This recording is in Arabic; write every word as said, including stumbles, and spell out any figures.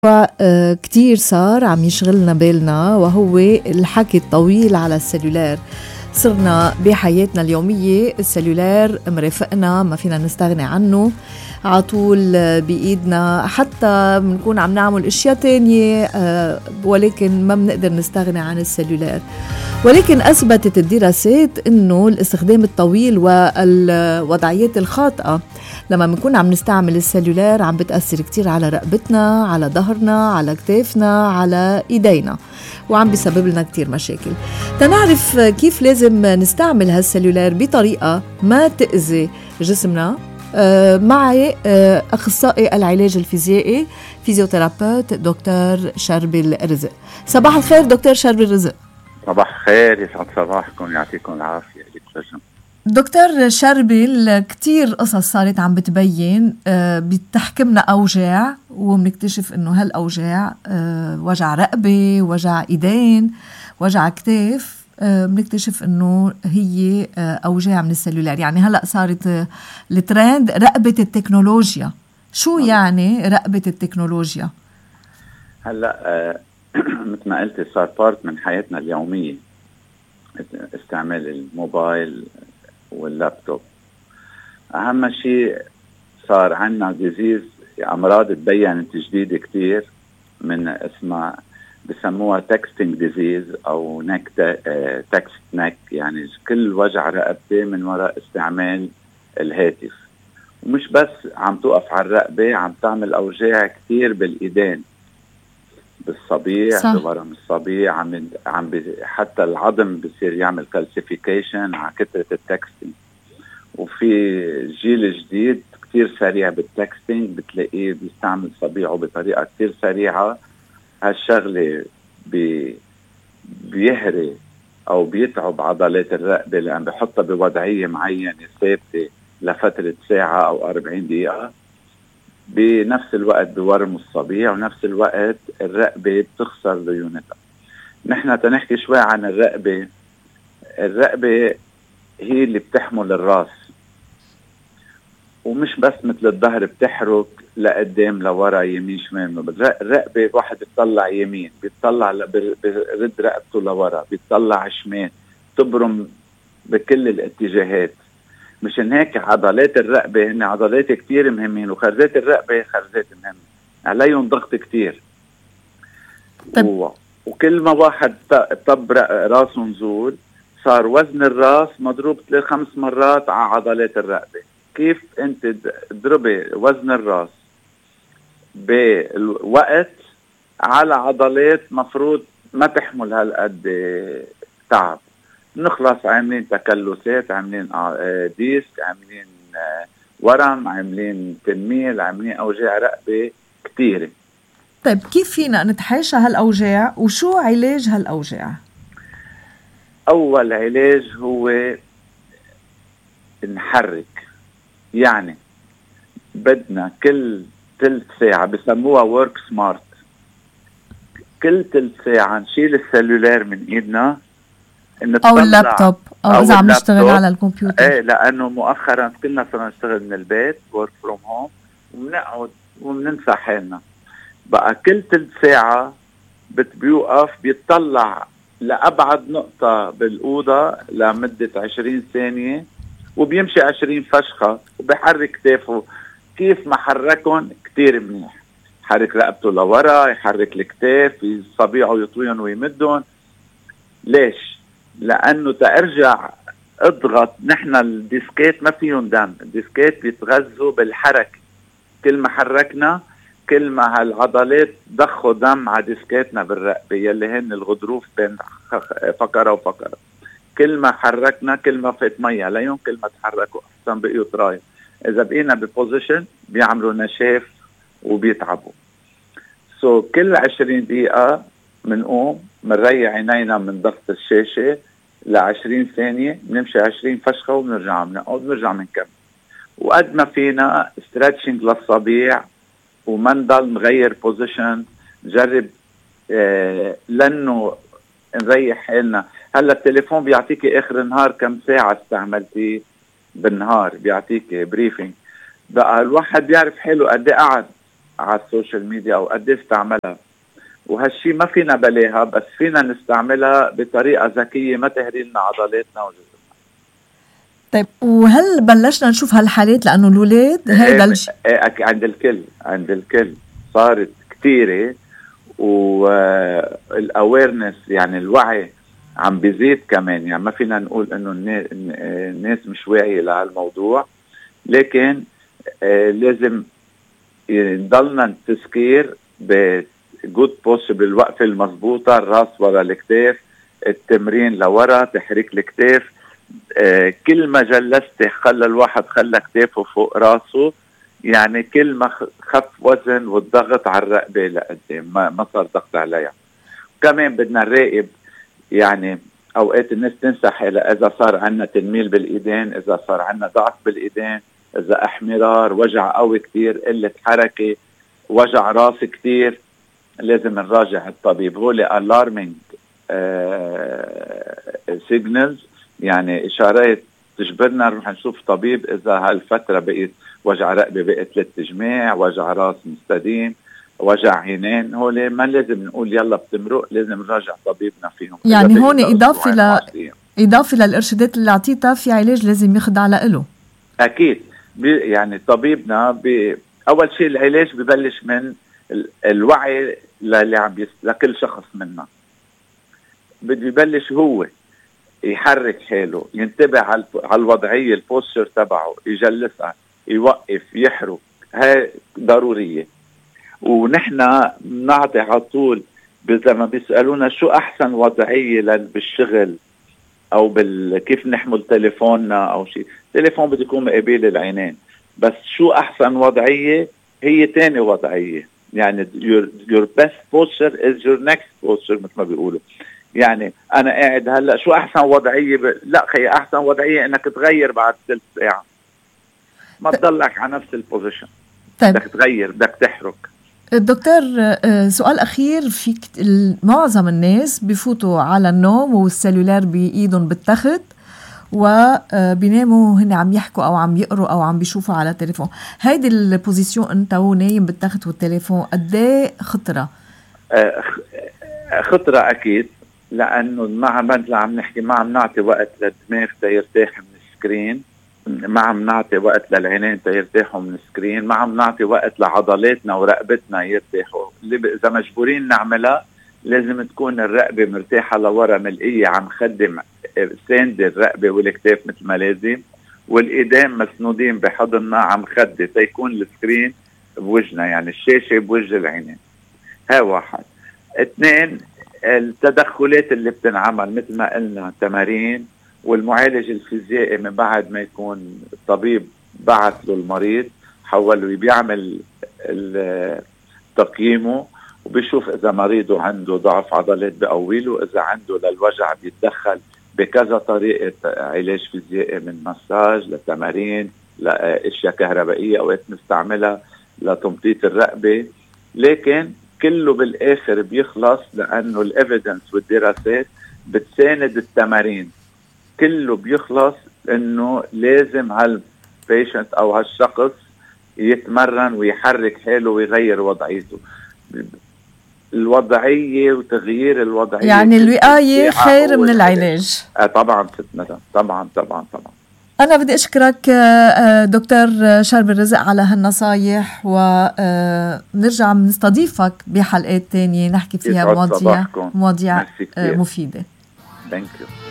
كتير صار عم يشغلنا بالنا وهو الحكي الطويل على السلولار. صرنا بحياتنا اليومية السلولار مرافقنا، ما فينا نستغني عنه، عطول بإيدنا، حتى بنكون عم نعمل اشياء تانية ولكن ما بنقدر نستغني عن السلولار. ولكن أثبتت الدراسات إنه الاستخدام الطويل والوضعيات الخاطئة لما بنكون عم نستعمل السلولار عم بتأثر كتير على رقبتنا، على ظهرنا، على كتافنا، على إيدينا، وعم بيسبب لنا كتير مشاكل. تنعرف كيف لازم نستعمل هالسلولار بطريقة ما تأذي جسمنا. آه معي آه أخصائي العلاج الفيزيائي فيزيوثيرابيوت دكتور شربل رزق. صباح الخير دكتور شربل رزق. صباح الخير، يسعد صباحكم، يعطيكم العافية. دكتور شربل، كتير قصص صارت عم بتبين آه بتحكمنا أوجاع، وبنكتشف إنه هالأوجاع آه وجع رقبة، وجع إيدين، وجع كتاف، آه بنكتشف إنه هي آه أوجاع من السلولار. يعني هلأ صارت آه الترند رقبة التكنولوجيا. شو يعني رقبة التكنولوجيا؟ هلأ آه مثل ما قلت صار بارت من حياتنا اليومية، استعمال الموبايل واللابتوب. أهم شيء صار عنا ديزيز، أمراض تبينت جديدة كتير، من اسمها بسموها تكستنج ديزيز أو نك تكست نك، يعني كل وجع رقبة من وراء استعمال الهاتف. ومش بس عم توقف على الرقبة، عم تعمل أوجاع كتير بالإيدين، بالصبيع، بورم الصبيع، عم عم حتى العظم بصير يعمل كالسيفيكيشن على كثرة التكستينج. وفي جيل جديد كتير سريع بالتكستينج، بتلاقيه بيستعمل صبيعه بطريقة كتير سريعة. هالشغلة بي بيهري أو بيتعب عضلات الرقبة، لأن بحطها بوضعية معينة ثابتة لفترة ساعة أو أربعين دقيقة. بنفس الوقت بورم الصبيع، ونفس الوقت الرقبة بتخسر ليونتها. نحن تنحكي شوي عن الرقبة. الرقبة هي اللي بتحمل الراس، ومش بس مثل الظهر بتحرك لقدام لورا يمين شمال. الرقبة واحد بيطلع يمين، بيطلع برد رقبته لورا، بيطلع شمال، تبرم بكل الاتجاهات. مشان هيك عضلات الرقبة هن عضلات كتير مهمين، وخرزات الرقبة خرزات مهمة، عليهم ضغط كتير. و... وكل ما واحد طب راسه نزول، صار وزن الراس مضروب ثلاث خمس مرات على عضلات الرقبة. كيف انت تضربي وزن الراس بالوقت على عضلات مفروض ما تحمل هالقد تعب؟ نخلص عاملين تكلسات، عاملين ديسك، عاملين ورم، عاملين تنميل، عاملين أوجاع رقبة كتيرة. طيب كيف فينا نتحاشى هالأوجاع، وشو علاج هالأوجاع؟ أول علاج هو نحرك. يعني بدنا كل تلت ساعة، بسموها ورك سمارت، كل تلت ساعة نشيل السلولار من إيدنا أو اللابتوب، أو, أو إذا عم نشتغل على الكمبيوتر. إيه، لأنه مؤخرا كلنا صرنا نشتغل من البيت، work from home، وبنقعد وبننسى حالنا. بقى كل تلت ساعة بتبيوقف، بيطلع لأبعد نقطة بالأوضة لمدة عشرين ثانية، وبيمشي عشرين فشخة، وبيحرك كتافه. كيف ما حركن كتير منيح، يحرك رقبته لورا، يحرك الكتاف، صبيعه يطويهم ويمدهم. ليش؟ لأنه تأرجع اضغط. نحن الديسكات ما فيهم دم، الديسكات بيتغذوا بالحركة. كل ما حركنا كل ما هالعضلات ضخوا دم على ديسكاتنا بالرقبة، يلي هن الغضروف بين فقرة وفقرة. كل ما حركنا كل ما فات مية عليهم، كل ما تحركوا أحسن بقيوا طراية. إذا بقينا ببوزيشن بيعملوا نشاف وبيتعبوا. سو so, كل عشرين دقيقة منقوم منريح عينينا من ضغط الشاشة لعشرين ثانية، بنمشي عشرين فشخة، وبنرجع بنقعد ونرجع بنكمل. وقد ما فينا ستريتشنج للصبيع، وما نضل نغير بوزيشن. نجرب آه لأنه نريح حالنا. هلا التليفون بيعطيك آخر النهار كم ساعة استعملتي بالنهار، بيعطيك بريفينج. بقى الواحد بيعرف حاله قد ايه قعد على السوشيال ميديا او قد استعملها. وهالشي ما فينا بلاها، بس فينا نستعملها بطريقه ذكيه ما تهري لنا عضلاتنا وجسمنا. طيب وهل بلشنا نشوف هالحالات لانه الاولاد هيدا الشيء عند الكل عند الكل صارت كثيره، والاويرنس يعني الوعي عم بيزيد كمان. يعني ما فينا نقول انه الناس مش واعيه لهالموضوع، لكن آه لازم يضلنا تذكير بجود بوسيبل، الوقفه المضبوطه، الراس ورا الكتاف، التمرين لورا، تحريك الكتاف. آه كل ما جلستي خلى الواحد خلى كتافه فوق راسه، يعني كل ما خف وزن والضغط على الرقبه لقدام، ما ما صار ضغط عليها. كمان بدنا نراقب، يعني اوقات الناس تنسى حالها اذا صار عندنا تنميل بالايدين، اذا صار عندنا ضعف بالايدين، اذا احمرار، وجع قوي كتير، قله حركه، وجع راس كتير، لازم نراجع الطبيب. هولي الارمينج سيجنالز، يعني اشارات تجبرنا نروح نشوف طبيب اذا هالفتره بقيت وجع رقبه بقت ثلاث جماع، وجع راس مستديم، وجع عينين. هولي ما لازم نقول يلا بتمرق، لازم نراجع طبيبنا فيهم. يعني هون اضافه ل اضافه للارشادات اللي اعطيتها في علاج لازم يخضع له. اكيد، يعني طبيبنا بي اول شيء العلاج ببلش من الوعي اللي عم بيس... لكل شخص منا. بده يبلش هو يحرك حاله، ينتبه على الوضعيه، البوستشر تبعه، يجلسها، يوقف، يحرك، هاي ضروريه. ونحن بنعطي على طول اذا ما بيسالونا شو احسن وضعيه بالشغل او بال كيف نحمل تليفوننا او شيء، التليفون بده يكون مقابل العينين، بس شو احسن وضعيه هي تاني وضعيه. يعني your, your best posture is your next posture مثل ما بيقولوا. يعني انا قاعد هلا شو احسن وضعيه ب... لا خي، احسن وضعيه انك تغير بعد ثلث ساعه، ما تضلك على نفس البوزيشن. طيب. بدك تغير، بدك تحرك. دكتور سؤال أخير، في معظم الناس بيفوتوا على النوم والسلولار بإيدهم بالتخت وبيناموا هن عم يحكوا أو عم يقروا أو عم بيشوفوا على التليفون. هيدي البوزيسيون أنت ونايم بالتخت والتليفون قديه خطرة؟ خطرة أكيد، لأنه ما عم عم نحكي ما عم نعطي وقت للدماغ تيرتاح من السكرين، ما عم نعطي وقت للعينين تيرتاحوا من السكرين، ما عم نعطي وقت لعضلاتنا ورقبتنا يرتاحوا. اللي إذا مجبورين نعملها لازم تكون الرقبة مرتاحة لورا، ملقية، عم خدم ساند الرقبة والكتاف مثل ما لازم، والإيدين مسنودين بحضننا عم خدي تيكون السكرين بوجهنا، يعني الشاشة بوجه العينين. ها واحد. اثنين، التدخلات اللي بتنعمل مثل ما قلنا، تمارين، والمعالج الفيزيائي من بعد ما يكون الطبيب بعث له المريض حوله بيعمل تقييمه وبيشوف اذا مريضه عنده ضعف عضلات بقويله، اذا عنده للوجع بيتدخل بكذا طريقة علاج فيزيائي، من مساج لتمارين لاشياء كهربائية اوقات نستعملها لتمطيط الرقبة. لكن كله بالاخر بيخلص لانه الإيفيدنس والدراسات بتساند التمارين، كله بيخلص انه لازم هالبيشنت او هالشخص يتمرن ويحرك حاله ويغير وضعيته. الوضعية وتغيير الوضعية، يعني الوقاية خير من العلاج. آه طبعا ست مدام، طبعا طبعا طبعا. أنا بدي أشكرك دكتور شرب الرزق على هالنصايح، ونرجع نستضيفك بحلقات تانية نحكي فيها مواضيع مواضيع مفيدة. Thank you.